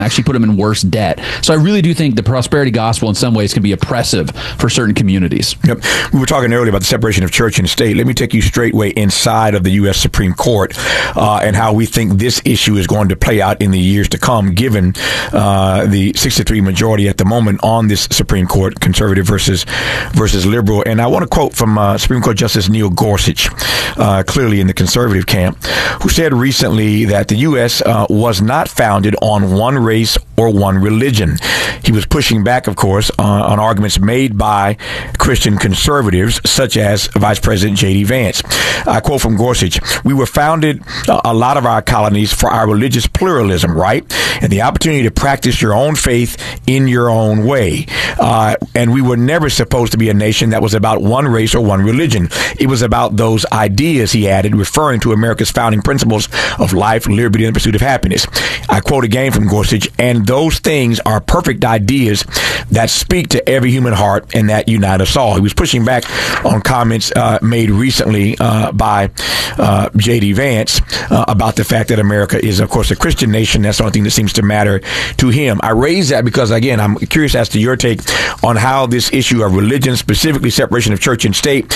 actually put them in worse debt. So I really do think the prosperity gospel in some ways can be oppressive for certain communities. Yep. We were talking earlier about the separation of church and state. Let me take you straightway inside of the U.S. Supreme Court and how we think this issue is going to play out in the years to come, given the 63 majority at the moment on this Supreme Court, conservative versus liberal. And I want to quote from Supreme Court Justice Neil Gorsuch, clearly in the conservative camp, who said recently that the U.S. Was not founded on one race or one religion. He was pushing back, of course, on arguments made by Christian conservatives, such as Vice President J.D. Vance. I quote from Gorsuch, "We were founded, a lot of our colonies, for our religious pluralism, right? And the opportunity to practice your own faith in your own way. And we were never supposed to be a nation that was about one race or one religion. It was about those ideas," he added, referring to America's founding principles of life, liberty, and the pursuit of happiness. I quote again from Gorsuch, "And those things are perfect ideas that speak to every human heart and that unite us all." He was pushing back on comments made recently by J.D. Vance about the fact that America is, of course, a Christian nation. That's the only thing that seems to matter to him. I raise that because, again, I'm curious as to your take on how this issue of religion, specifically separation of church and state,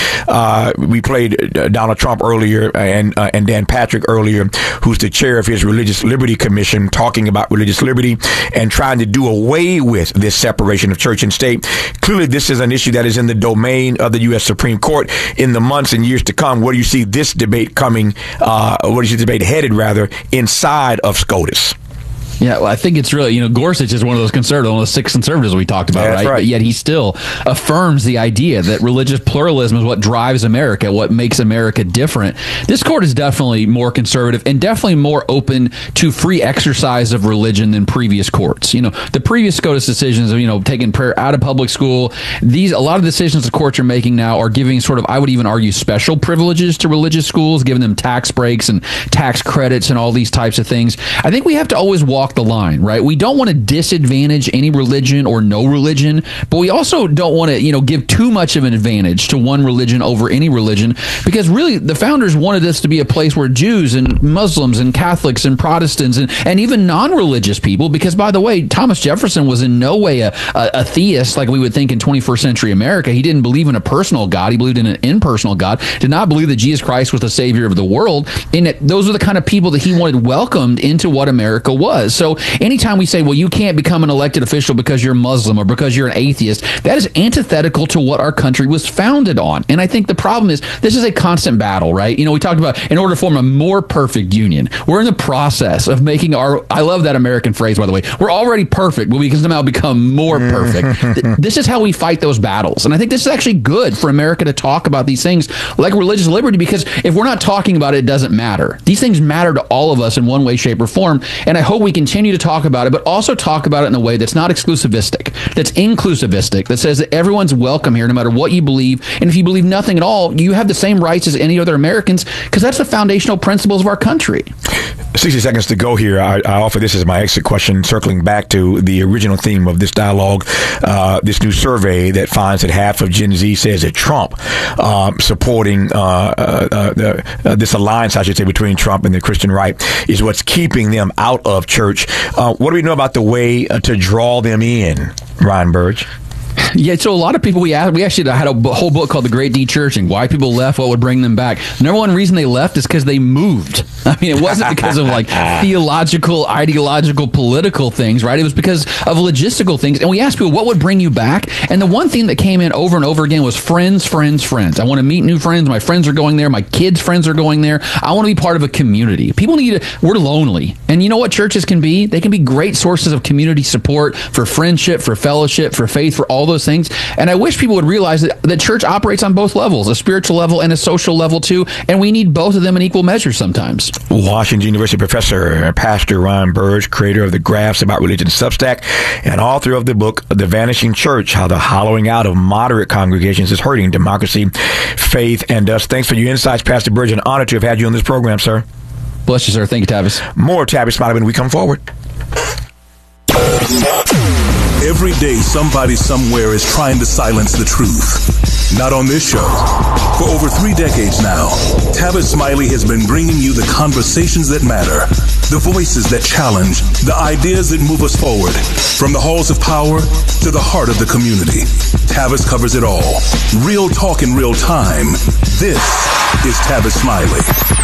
we played Donald Trump earlier and Dan Patrick earlier, who's the chair of his Religious Liberty Commission, talking about religious liberty and trying to do away with this separation of church and state. Clearly, this is an issue that is in the domain of the U.S. Supreme Court in the months and years to come. Where do you see this debate coming, where do you see the debate headed, rather, inside of SCOTUS? Yeah, well, I think it's really, Gorsuch is one of those conservatives, one of those 6 conservatives we talked about, yeah, right? But yet he still affirms the idea that religious pluralism is what drives America, what makes America different. This court is definitely more conservative and definitely more open to free exercise of religion than previous courts. The previous SCOTUS decisions of, taking prayer out of public school, a lot of decisions the courts are making now are giving sort of, I would even argue, special privileges to religious schools, giving them tax breaks and tax credits and all these types of things. I think we have to always walk the line, right? We don't want to disadvantage any religion or no religion, but we also don't want to, give too much of an advantage to one religion over any religion, because really the founders wanted this to be a place where Jews and Muslims and Catholics and Protestants and even non-religious people, because by the way, Thomas Jefferson was in no way a theist like we would think in 21st century America. He didn't believe in a personal God. He believed in an impersonal God, did not believe that Jesus Christ was the savior of the world, and that those are the kind of people that he wanted welcomed into what America was. So anytime we say, well, you can't become an elected official because you're Muslim or because you're an atheist, that is antithetical to what our country was founded on. And I think the problem is this is a constant battle, right? We talked about in order to form a more perfect union, we're in the process of making I love that American phrase, by the way, we're already perfect, but we can somehow become more perfect. This is how we fight those battles. And I think this is actually good for America to talk about these things like religious liberty, because if we're not talking about it, it doesn't matter. These things matter to all of us in one way, shape, or form. And I hope we continue to talk about it, but also talk about it in a way that's not exclusivistic, that's inclusivistic, that says that everyone's welcome here no matter what you believe. And if you believe nothing at all, you have the same rights as any other Americans, because that's the foundational principles of our country. 60 seconds to go here. I offer this as my exit question, circling back to the original theme of this dialogue, this new survey that finds that half of Gen Z says that Trump supporting this alliance, I should say, between Trump and the Christian right is what's keeping them out of church. What do we know about the way to draw them in, Ryan Burge? Yeah, so a lot of people we actually had a whole book called The Great Dechurching, why people left, what would bring them back. Number one reason they left is because they moved. I mean, it wasn't because of theological, ideological, political things, right? It was because of logistical things. And we asked people, what would bring you back? And the one thing that came in over and over again was friends, friends, friends. I want to meet new friends. My friends are going there. My kids' friends are going there. I want to be part of a community. People we're lonely. And you know what churches can be? They can be great sources of community support for friendship, for fellowship, for faith, for all those things. And I wish people would realize that church operates on both levels, a spiritual level and a social level too, and we need both of them in equal measure sometimes. Washington University professor, Pastor Ryan Burge, creator of the Graphs About Religion Substack, and author of the book, The Vanishing Church, How the Hollowing Out of Moderate Congregations is Hurting Democracy, Faith, and Us. Thanks for your insights, Pastor Burge. An honor to have had you on this program, sir. Bless you, sir. Thank you, Tavis. More Tavis Smiley when we come forward. Every day, somebody somewhere is trying to silence the truth. Not on this show. For over 3 decades now, Tavis Smiley has been bringing you the conversations that matter The voices that challenge, the ideas that move us forward. From the halls of power to the heart of the community, Tavis covers it all. Real talk in real time. This is Tavis Smiley.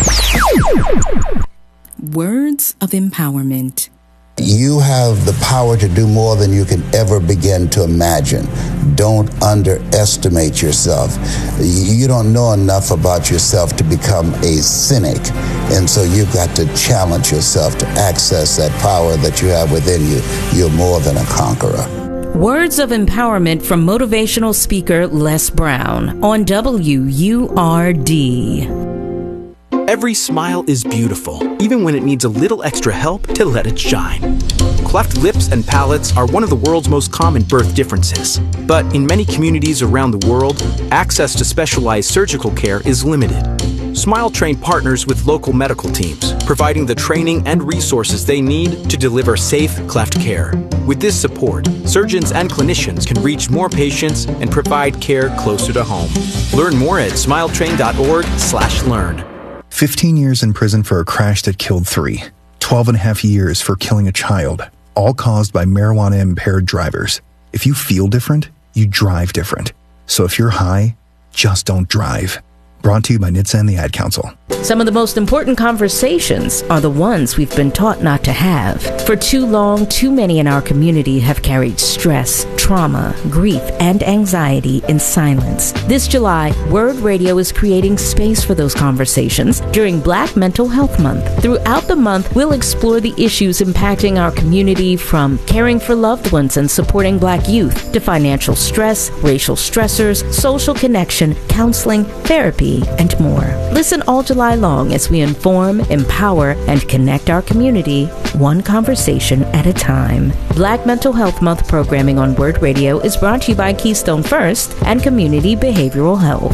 Words of empowerment. You have the power to do more than you can ever begin to imagine. Don't underestimate yourself. You don't know enough about yourself to become a cynic. And so you've got to challenge yourself to access that power that you have within you. You're more than a conqueror. Words of empowerment from motivational speaker Les Brown on WURD. Every smile is beautiful, even when it needs a little extra help to let it shine. Cleft lips and palates are one of the world's most common birth differences. But in many communities around the world, access to specialized surgical care is limited. SmileTrain partners with local medical teams, providing the training and resources they need to deliver safe cleft care. With this support, surgeons and clinicians can reach more patients and provide care closer to home. Learn more at smiletrain.org/learn. 15 years in prison for a crash that killed 3. 12 and a half years for killing a child, all caused by marijuana-impaired drivers. If you feel different, you drive different. So if you're high, just don't drive. Brought to you by NHTSA and the Ad Council. Some of the most important conversations are the ones we've been taught not to have. For too long, too many in our community have carried stress, trauma, grief, and anxiety in silence. This July, Word Radio is creating space for those conversations during Black Mental Health Month. Throughout the month, we'll explore the issues impacting our community, from caring for loved ones and supporting Black youth to financial stress, racial stressors, social connection, counseling, therapy, and more. Listen all July long as we inform, empower, and connect our community, one conversation at a time. Black Mental Health Month programming on Word Radio is brought to you by Keystone First and Community Behavioral Health.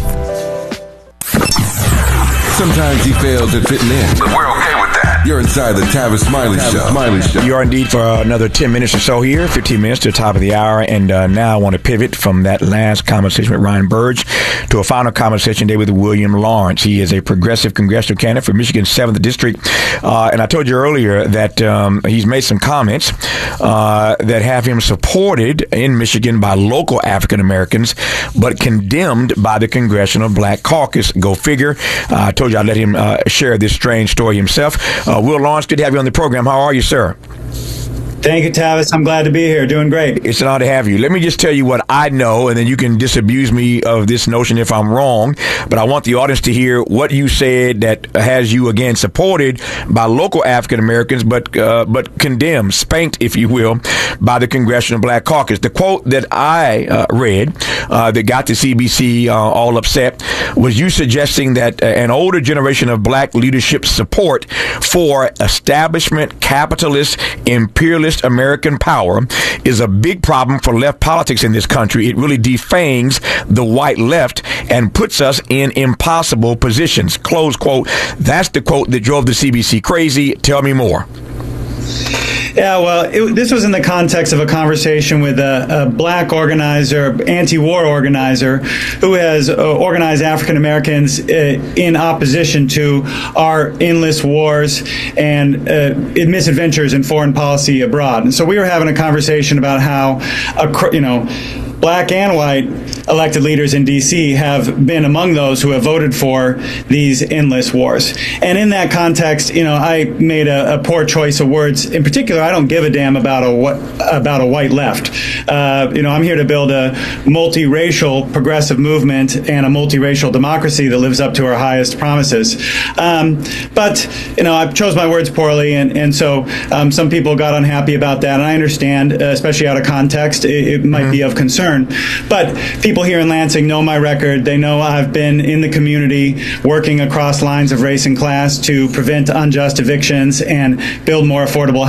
Sometimes he fails at fitting in, but we're okay with that. You're inside the Tavis Smiley Show. You are indeed for another 10 minutes or so here, 15 minutes to the top of the hour. And now I want to pivot from that last conversation with Ryan Burge to a final conversation today with William Lawrence. He is a progressive congressional candidate for Michigan's 7th District. And I told you earlier that he's made some comments that have him supported in Michigan by local African Americans, but condemned by the Congressional Black Caucus. Go figure. I told you I'd let him share this strange story himself. Will Lawrence, good to have you on the program. How are you, sir? Thank you, Tavis. I'm glad to be here. Doing great. It's an honor to have you. Let me just tell you what I know, and then you can disabuse me of this notion if I'm wrong. But I want the audience to hear what you said that has you, again, supported by local African Americans, but condemned, spanked, if you will, by the Congressional Black Caucus. The quote that I read that got the CBC all upset was you suggesting that an older generation of black leadership support for establishment, capitalist, imperialist American power is a big problem for left politics in this country. It really defangs the white left and puts us in impossible positions. Close quote. That's the quote that drove the CBC crazy. Tell me more. Yeah, well, this was in the context of a conversation with a black organizer, anti-war organizer, who has organized African Americans in opposition to our endless wars and misadventures in foreign policy abroad. And so we were having a conversation about how, black and white elected leaders in D.C. have been among those who have voted for these endless wars. And in that context, I made a poor choice of words. In particular, I don't give a damn about a white left. I'm here to build a multiracial progressive movement and a multiracial democracy that lives up to our highest promises. But I chose my words poorly, and so some people got unhappy about that. And I understand, especially out of context, it might be of concern. But people here in Lansing know my record. They know I've been in the community working across lines of race and class to prevent unjust evictions and build more affordable housing.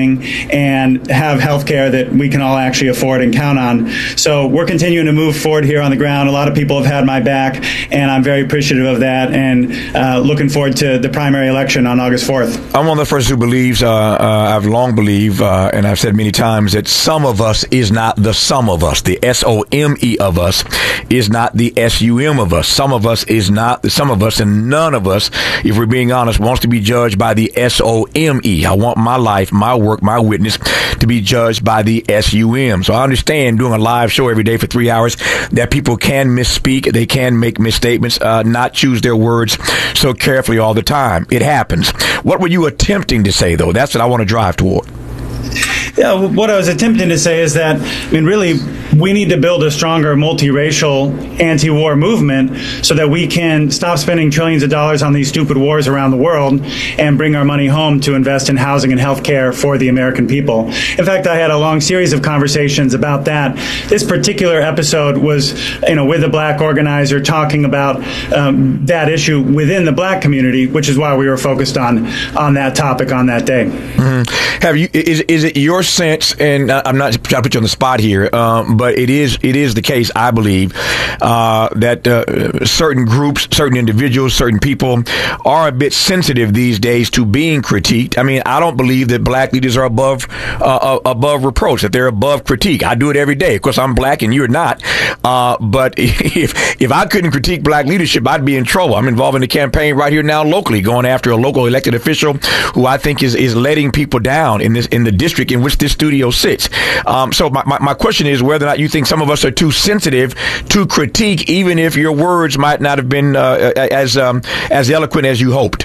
housing and have health care that we can all actually afford and count on. So we're continuing to move forward here on the ground. A lot of people have had my back, and I'm very appreciative of that, and looking forward to the primary election on August 4th. I'm one of the first who believes, I've long believed, and I've said many times, that some of us is not the sum of us. The SOME of us is not the SUM of us. Some of us is not the sum of us, and none of us, if we're being honest, wants to be judged by the SOME. I want my life, my work, my witness to be judged by the SUM. So I understand doing a live show every day for 3 hours that people can misspeak, they can make misstatements, not choose their words so carefully all the time. It happens. What were you attempting to say, though? That's what I want to drive toward. Yeah, what I was attempting to say is that, really, we need to build a stronger multiracial anti-war movement so that we can stop spending trillions of dollars on these stupid wars around the world and bring our money home to invest in housing and health care for the American people. In fact, I had a long series of conversations about that. This particular episode was, with a black organizer talking about that issue within the black community, which is why we were focused on that topic on that day. Mm-hmm. Have you? Is it your sense? And I'm not trying to put you on the spot here, but it is the case, I believe, that certain groups, certain individuals, certain people are a bit sensitive these days to being critiqued. I don't believe that black leaders are above reproach, that they're above critique. I do it every day. Of course, I'm black and you're not. But if I couldn't critique black leadership, I'd be in trouble. I'm involved in the campaign right here now locally, going after a local elected official who I think is letting people down in the district in which this studio sits. So my question is whether or not you think some of us are too sensitive to critique, even if your words might not have been as eloquent as you hoped.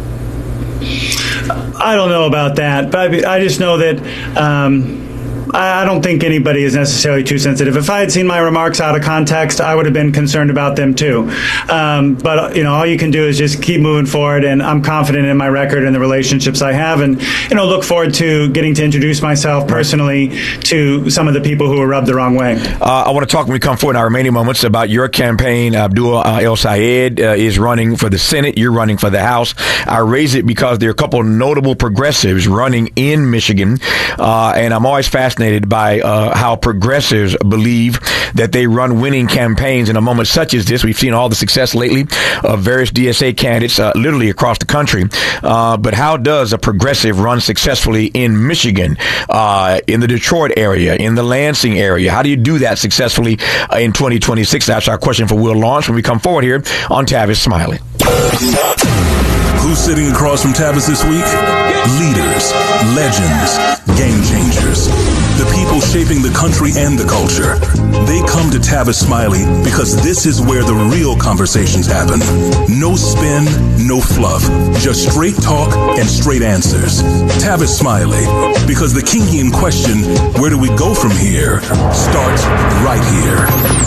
I don't know about that, but I just know that I don't think anybody is necessarily too sensitive. If I had seen my remarks out of context, I would have been concerned about them too. But all you can do is just keep moving forward, and I'm confident in my record and the relationships I have, and look forward to getting to introduce myself personally to some of the people who were rubbed the wrong way. I want to talk when we come forward in our remaining moments about your campaign. Abdul El-Sayed is running for the Senate. You're running for the House. I raise it because there are a couple of notable progressives running in Michigan, and I'm always fascinated by how progressives believe that they run winning campaigns in a moment such as this. We've seen all the success lately of various DSA candidates literally across the country. But how does a progressive run successfully in Michigan, in the Detroit area, in the Lansing area? How do you do that successfully in 2026? That's our question for Will Lawrence when we come forward here on Tavis Smiley. Who's sitting across from Tavis this week? Leaders, legends, game changers. The people shaping the country and the culture. They come to Tavis Smiley because this is where the real conversations happen. No spin, no fluff. Just straight talk and straight answers. Tavis Smiley, because the Kingian question, where do we go from here, starts right here.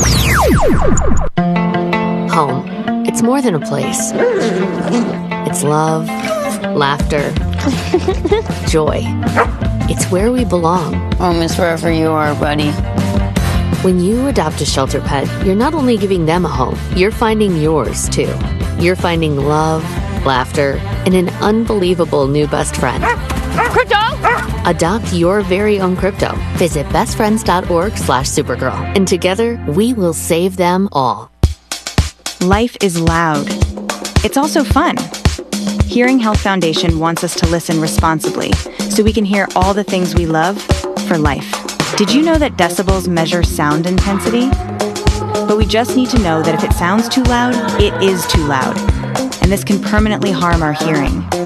Home. It's more than a place. It's love, laughter, joy. It's where we belong. Home is wherever you are, buddy. When you adopt a shelter pet, you're not only giving them a home, you're finding yours, too. You're finding love, laughter, and an unbelievable new best friend. Crypto! Adopt your very own crypto. Visit bestfriends.org/Supergirl. And together, we will save them all. Life is loud. It's also fun. Hearing Health Foundation wants us to listen responsibly so we can hear all the things we love for life. Did you know that decibels measure sound intensity? But we just need to know that if it sounds too loud, it is too loud. And this can permanently harm our hearing.